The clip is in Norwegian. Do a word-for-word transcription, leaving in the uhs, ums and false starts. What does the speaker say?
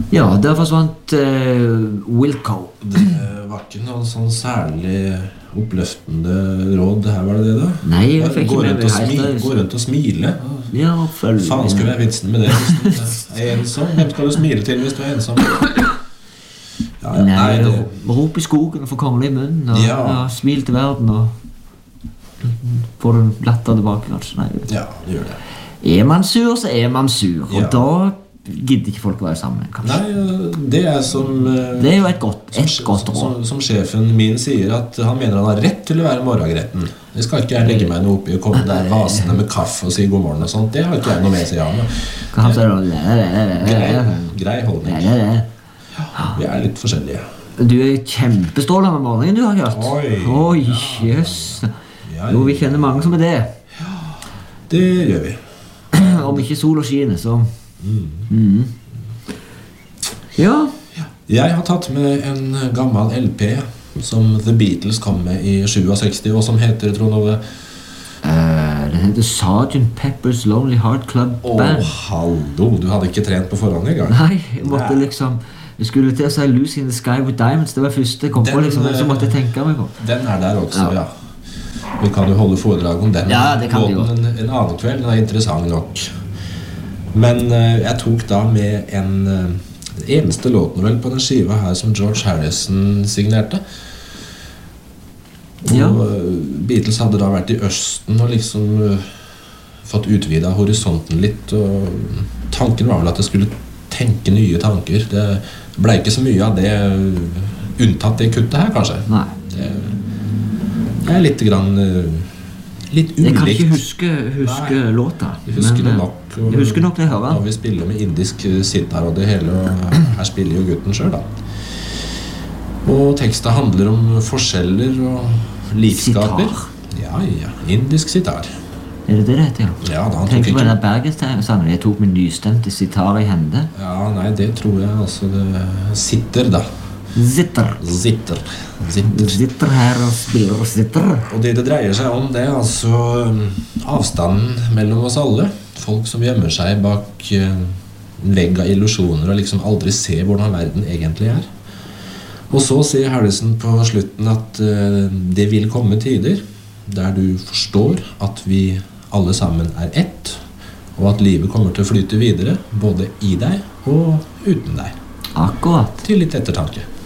Ja, der forsvant uh, Wilco. Det var ikke noen sånn særlig oppløftende råd her, var det det da? Nei, jeg fikk gå ikke rundt, med og smi, gå rundt og smile. Ja, følg Faen skulle være vitsen med det hvis du er ensom. Hvem skal du smile til hvis du er ensom? Ja, ja, nei, nei, det... rop i skogen og få kongelig i munnen og ja. Ja, smil til verden og får du latter tilbake kanskje. Nei, ja, det gjør det. Er man sur, så er man sur, og ja. Da gidder ikke folk å være sammen kanskje. Nei, det er som det er jo et godt, et som, godt råd som, som sjefen min sier at han mener han har rett til å være morgengretten. Det skal ikke jeg legge meg noe oppi og komme der vasende med kaffe og si god morgen og sånt. Det har ikke jeg noe med seg av. Hva han sier da? Grei, grei holdning. Vi er litt forskjellige. Du er kjempestrålende med morgenen du har gjort. Oi, Oi, jøss. Ja, Jo, vi kjenner mange som er det. det gjør vi. Om ikke sol og skine, så Mm. mm. Ja. Jeg har tatt med en gammel L P som The Beatles kom med i sekstisju, og som heter, Trond Ove uh, Den heter sergeant Pepper's Lonely Heart Club Band. Åh, hallo, du hadde ikke trent på forhånd i gang. Nei, jeg måtte Nei. liksom Jeg skulle til å si Lucy in the Sky with Diamonds. Det var første jeg kom Den, på liksom, så måtte jeg tenke meg på. Den er der også, ja, Ja. Vi kan jo holde foredrag om den Ja, det kan vi låten en, en annen kveld. Den er interessant nok. Men uh, jeg tok da med en uh, eneste låten vel på den skiva her som George Harrison signerte. Og Ja. uh, Beatles hadde da vært i Østen og liksom uh, fått utvidet horisonten litt, og tanken var vel at jeg skulle tenke nye tanker. Det ble ikke så mye av det uh, unntatt det kuttet her, kanskje. Nei. Det, det er litt grann uh, litt ulikt. Jeg kan ikke huske, huske låta. Jeg husker men, det eh, nok. Og, Jeg husker nok det jeg hører. og vi spiller med indisk sitar og det hele, og her spiller jo gutten selv da. Og teksten handler om forskjeller og likskaper. Sitar? Ja, ja, indisk sitar. Er det det det heter, ja? Ja, da han tok Tenk på ikke... den bergenssangen. Jeg tok min nystemte sitar i hende. Ja, nei, det tror jeg altså det sitter da. Zitter. Sitter. Sitter. Sitter her og spiller og sitter. Og det det dreier seg om, det er altså um, avstanden mellom oss alle. Folk som gjemmer seg bak uh, en vegg av illusjoner og liksom aldri ser hvordan verden egentlig er. Og så sier Harrison på slutten at uh, det vil komme tider der du forstår at vi alle sammen er ett, og at livet kommer til å flyte videre, både i deg og uten deg. Akkurat. Til litt ettertanke.